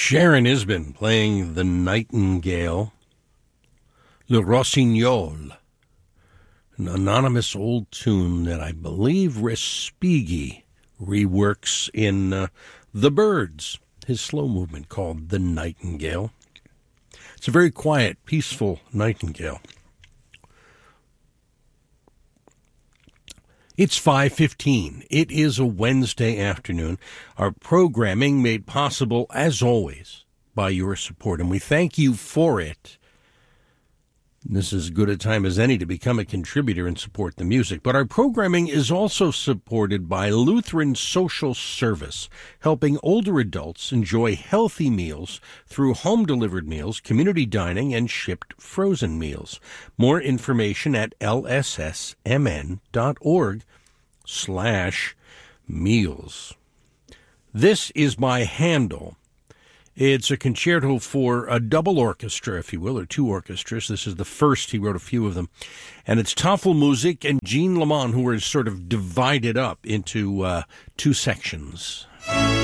Sharon Isbin playing The Nightingale, Le Rossignol, an anonymous old tune that I believe Respighi reworks in The Birds, his slow movement called The Nightingale. It's a very quiet, peaceful nightingale. It's 5:15. It is a Wednesday afternoon. Our programming made possible, as always, by your support, and we thank you for it. This is as good a time as any to become a contributor and support the music. But our programming is also supported by Lutheran Social Service, helping older adults enjoy healthy meals through home-delivered meals, community dining, and shipped frozen meals. More information at lssmn.org/meals. This is by Handel. It's a concerto for a double orchestra, if you will, or two orchestras. This is the first. He wrote a few of them. And it's Tafelmusik and Jean Lamont, who are sort of divided up into two sections.